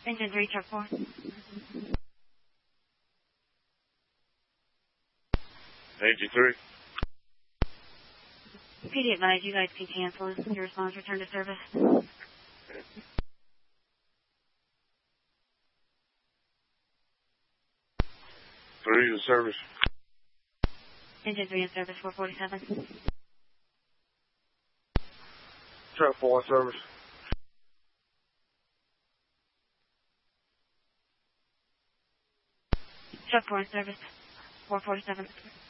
Engine 3, truck 4. Engine 3. PD advised you guys can cancel. Your response, return to service. 3 to service. Engine 3 in service, 447. Truck 4 in service. Truck 4 in service, 447.